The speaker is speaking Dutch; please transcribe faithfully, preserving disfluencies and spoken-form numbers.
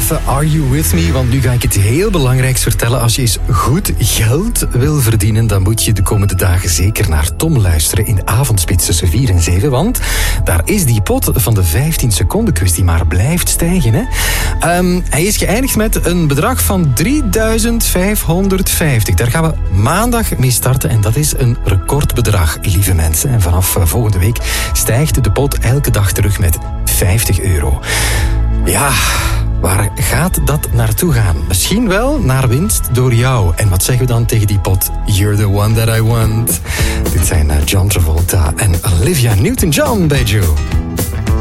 even Are You With Me? Want nu ga ik het heel belangrijks vertellen. Als je eens goed geld wil verdienen, dan moet je de komende dagen zeker naar Tom luisteren in de avondspits tussen vier en zeven. Want daar is die pot van de vijftien seconden quiz die maar blijft stijgen. Hè? Um, hij is geëindigd met een bedrag van drieduizend vijfhonderdvijftig. Daar gaan we maandag mee starten en dat is een recordbedrag, lieve mensen. En vanaf uh, volgende week stijgt de pot elke dag terug met vijftig euro. Ja, waar gaat dat naartoe gaan? Misschien wel naar winst door jou. En wat zeggen we dan tegen die pot? You're the one that I want. Dit zijn uh, John Travolta en Olivia Newton-John bij Joe.